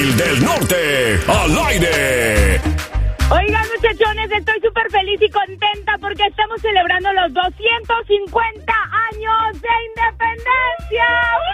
del Norte al aire. Oigan, muchachones, estoy súper feliz y contenta porque estamos celebrando los 250 años de independencia.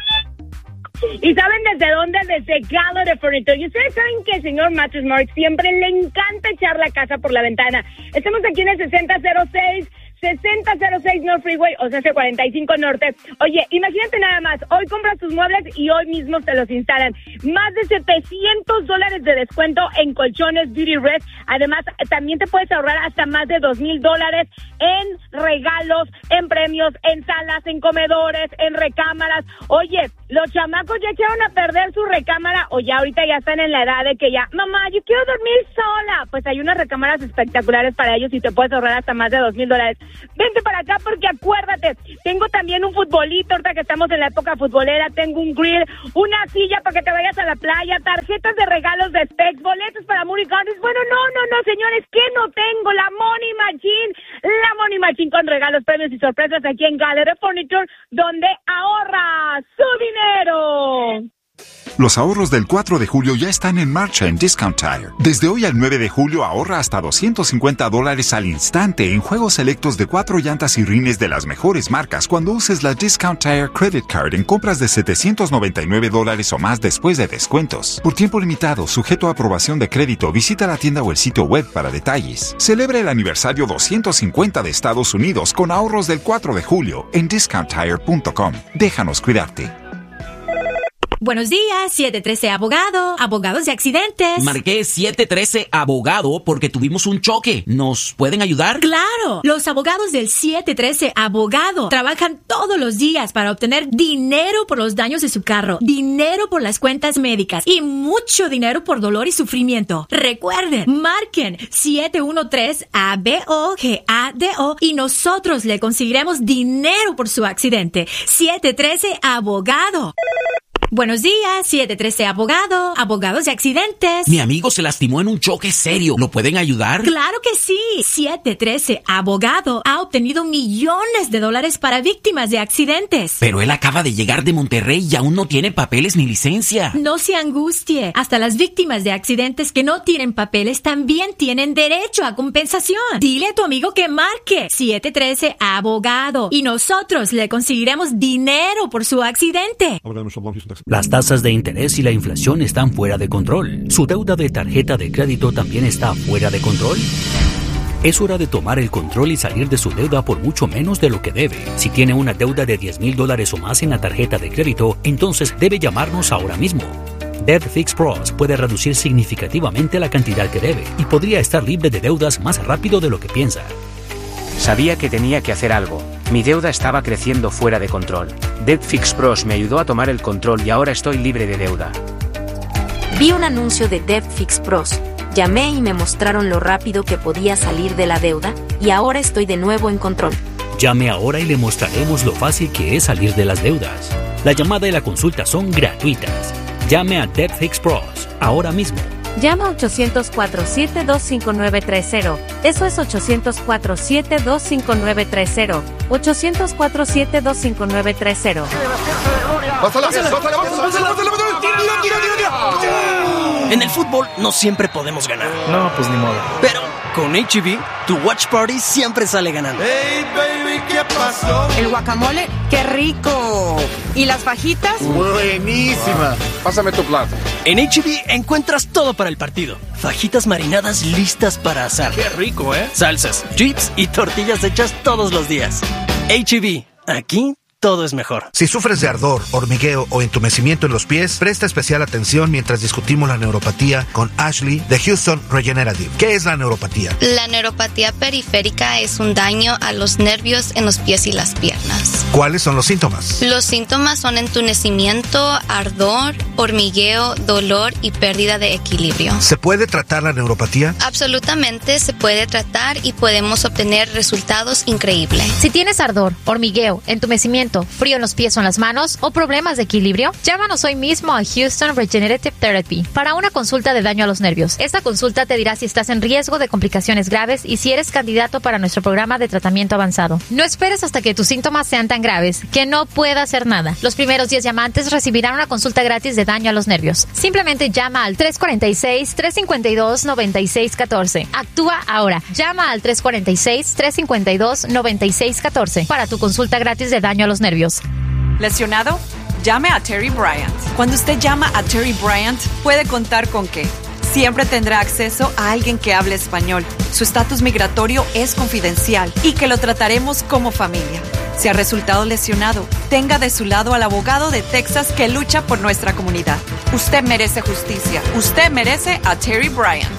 ¿Y saben desde dónde? Desde Gala Furniture. Y ustedes saben que el señor Mattress Mark siempre le encanta echar la casa por la ventana. Estamos aquí en el 6006 North Freeway, o sea, 45 Norte. Oye, imagínate nada más, hoy compras tus muebles y hoy mismo te los instalan. Más de $700 de descuento en colchones Beauty Rest. Además, también te puedes ahorrar hasta más de $2,000 en regalos, en premios, en salas, en comedores, en recámaras. Oye, los chamacos ya echaron a perder su recámara o ya ahorita ya están en la edad de que ya, mamá, yo quiero dormir sola. Pues hay unas recámaras espectaculares para ellos y te puedes ahorrar hasta más de $2,000. Vente para acá porque acuérdate, tengo también un futbolito, ahorita que estamos en la época futbolera, tengo un grill, una silla para que te vayas a la playa, tarjetas de regalos de Specs, boletos para Moody Gardens. Bueno, no, señores, ¿qué no tengo? La Money Machine con regalos, premios y sorpresas aquí en Gallery Furniture, donde ahorra su dinero. Los ahorros del 4 de julio ya están en marcha en Discount Tire. Desde hoy al 9 de julio ahorra hasta $250 al instante en juegos selectos de 4 llantas y rines de las mejores marcas cuando uses la Discount Tire Credit Card en compras de $799 o más después de descuentos. Por tiempo limitado, sujeto a aprobación de crédito, visita la tienda o el sitio web para detalles. Celebra el aniversario 250 de Estados Unidos con ahorros del 4 de julio en discounttire.com. Déjanos cuidarte. Buenos días, 713 Abogado, abogados de accidentes. Marqué 713 Abogado porque tuvimos un choque. ¿Nos pueden ayudar? ¡Claro! Los abogados del 713 Abogado trabajan todos los días para obtener dinero por los daños de su carro, dinero por las cuentas médicas y mucho dinero por dolor y sufrimiento. Recuerden, marquen 713-ABOGADO y nosotros le conseguiremos dinero por su accidente. 713 Abogado. Buenos días, 713 Abogado, abogados de accidentes. Mi amigo se lastimó en un choque serio. ¿Lo pueden ayudar? ¡Claro que sí! 713 Abogado ha obtenido millones de dólares para víctimas de accidentes. Pero él acaba de llegar de Monterrey y aún no tiene papeles ni licencia. No se angustie. Hasta las víctimas de accidentes que no tienen papeles también tienen derecho a compensación. Dile a tu amigo que marque 713 Abogado y nosotros le conseguiremos dinero por su accidente. Las tasas de interés y la inflación están fuera de control. ¿Su deuda de tarjeta de crédito también está fuera de control? Es hora de tomar el control y salir de su deuda por mucho menos de lo que debe. Si tiene una deuda de $10,000 o más en la tarjeta de crédito, entonces debe llamarnos ahora mismo. Debt Fix Pros puede reducir significativamente la cantidad que debe y podría estar libre de deudas más rápido de lo que piensa. Sabía que tenía que hacer algo. Mi deuda estaba creciendo fuera de control. Debt Fix Pros me ayudó a tomar el control y ahora estoy libre de deuda. Vi un anuncio de Debt Fix Pros. Llamé y me mostraron lo rápido que podía salir de la deuda y ahora estoy de nuevo en control. Llame ahora y le mostraremos lo fácil que es salir de las deudas. La llamada y la consulta son gratuitas. Llame a Debt Fix Pros ahora mismo. Llama 800-472-5930. Eso es 800-472-5930. 800-472-5930. En el fútbol no siempre podemos ganar. No, pues ni modo. Pero con H-E-B, tu watch party siempre sale ganando. Hey, baby, ¿qué pasó? El guacamole, ¡qué rico! ¿Y las fajitas? Buenísima. Pásame tu plato. En H-E-B encuentras todo para el partido. Fajitas marinadas listas para asar. ¡Qué rico, eh! Salsas, chips y tortillas hechas todos los días. H-E-B, aquí todo es mejor. Si sufres de ardor, hormigueo o entumecimiento en los pies, presta especial atención mientras discutimos la neuropatía con Ashley de Houston Regenerative. ¿Qué es la neuropatía? La neuropatía periférica es un daño a los nervios en los pies y las piernas. ¿Cuáles son los síntomas? Los síntomas son entumecimiento, ardor, hormigueo, dolor y pérdida de equilibrio. ¿Se puede tratar la neuropatía? Absolutamente se puede tratar y podemos obtener resultados increíbles. Si tienes ardor, hormigueo, entumecimiento, frío en los pies o en las manos o problemas de equilibrio, llámanos hoy mismo a Houston Regenerative Therapy para una consulta de daño a los nervios. Esta consulta te dirá si estás en riesgo de complicaciones graves y si eres candidato para nuestro programa de tratamiento avanzado. No esperes hasta que tus síntomas sean tan graves que no pueda hacer nada. Los primeros 10 llamantes recibirán una consulta gratis de daño a los nervios. Simplemente llama al 346-352-9614. Actúa ahora. Llama al 346-352-9614 para tu consulta gratis de daño a los nervios. ¿Lesionado? Llame a Terry Bryant. Cuando usted llama a Terry Bryant, puede contar con que siempre tendrá acceso a alguien que hable español. Su estatus migratorio es confidencial y que lo trataremos como familia. Si ha resultado lesionado, tenga de su lado al abogado de Texas que lucha por nuestra comunidad. Usted merece justicia. Usted merece a Terry Bryant.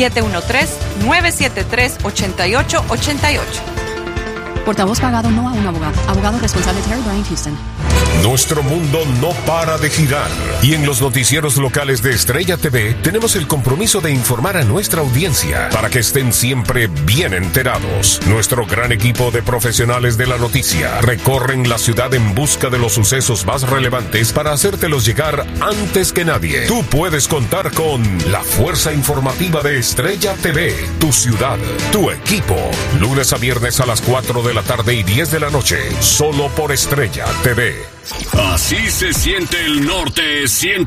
713-973-8888. Portavoz pagado no a un abogado. Abogado responsable Terry Bryant Houston. Nuestro mundo no para de girar y en los noticieros locales de Estrella TV tenemos el compromiso de informar a nuestra audiencia para que estén siempre bien enterados. Nuestro gran equipo de profesionales de la noticia recorren la ciudad en busca de los sucesos más relevantes para hacértelos llegar antes que nadie. Tú puedes contar con la fuerza informativa de Estrella TV, tu ciudad, tu equipo. Lunes a viernes a las 4 de la tarde y 10 de la noche, solo por Estrella TV. Así se siente el norte 100%.